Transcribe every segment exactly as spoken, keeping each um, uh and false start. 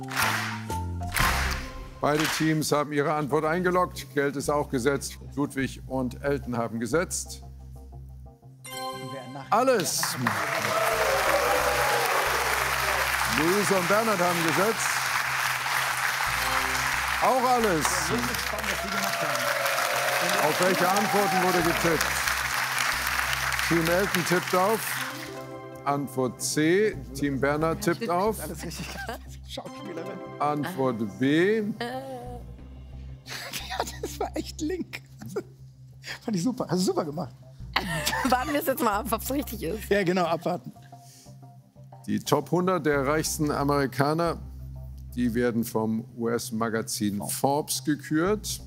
Beide Teams haben ihre Antwort eingeloggt. Geld ist auch gesetzt. Ludwig und Elton haben gesetzt. Alles. Luise und Bernhard haben gesetzt. Auch alles. Auf welche Antworten wurde getippt? Team Elton tippt auf. Antwort C. Team Bernhard tippt auf. Alles richtig. Schauspielerin. Antwort B. Ja, das war echt link. Fand ich super. Hast du super gemacht. Warten wir es jetzt mal ab, ob es richtig ist. Ja, genau, abwarten. Die Top hundert der reichsten Amerikaner, die werden vom U S-Magazin Forbes gekürt.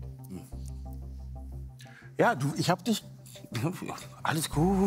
Ja, du, ich hab dich... Alles gut.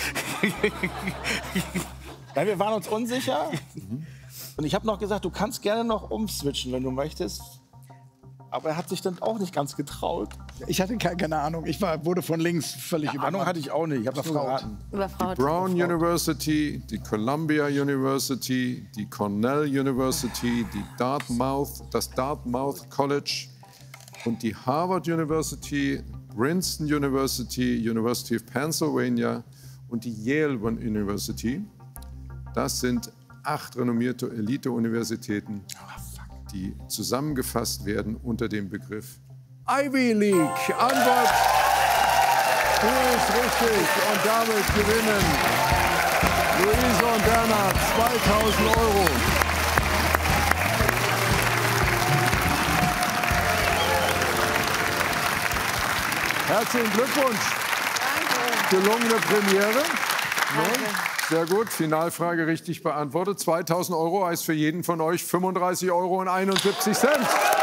Ja, wir waren uns unsicher. Mhm. Und ich habe noch gesagt, du kannst gerne noch umswitchen, wenn du möchtest. Aber er hat sich dann auch nicht ganz getraut. Ich hatte keine, keine Ahnung. Ich war, wurde von links völlig ja, Ahnung hatte ich auch nicht. Ich habe überfragt. Die Brown University, die Columbia University, die Cornell University, die Dartmouth, das Dartmouth College und die Harvard University, Princeton University, University of Pennsylvania und die Yale University. Das sind acht renommierte Elite-Universitäten, die zusammengefasst werden unter dem Begriff Ivy League. Antwort die ist richtig. Und damit gewinnen Luise und Bernhard zweitausend Euro. Herzlichen Glückwunsch. Danke. Gelungene Premiere. Danke. Sehr gut. Finalfrage richtig beantwortet. zweitausend Euro heißt für jeden von euch fünfunddreißig Euro und einundsiebzig Cent.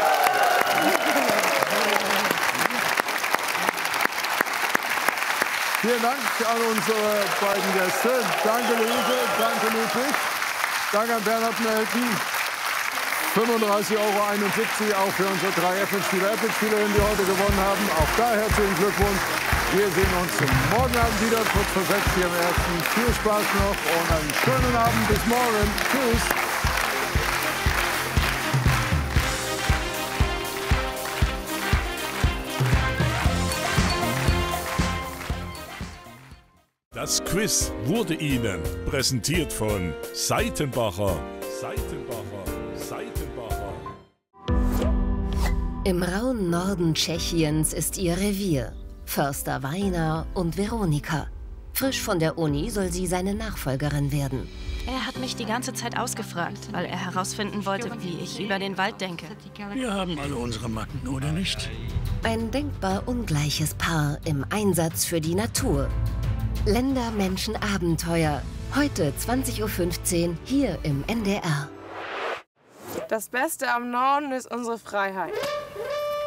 Vielen Dank an unsere beiden Gäste. Danke, Luise. Danke, Ludwig. Danke an Bernhard und Elton. fünfunddreißig Euro einundsiebzig auch für unsere drei Apple-Spieler-Apple-Spielerinnen, die heute gewonnen haben. Auch da herzlichen Glückwunsch. Wir sehen uns morgen Abend wieder, kurz vor sechs hier im Ersten. Viel Spaß noch und einen schönen Abend. Bis morgen. Tschüss. Das Quiz wurde Ihnen präsentiert von Seitenbacher. Seitenbacher. Seitenbacher. Im rauen Norden Tschechiens ist ihr Revier. Förster Weiner und Veronika. Frisch von der Uni soll sie seine Nachfolgerin werden. Er hat mich die ganze Zeit ausgefragt, weil er herausfinden wollte, wie ich über den Wald denke. Wir haben alle unsere Macken, oder nicht? Ein denkbar ungleiches Paar im Einsatz für die Natur. Länder, Menschen, Abenteuer. Heute zwanzig Uhr fünfzehn hier im N D R. Das Beste am Norden ist unsere Freiheit.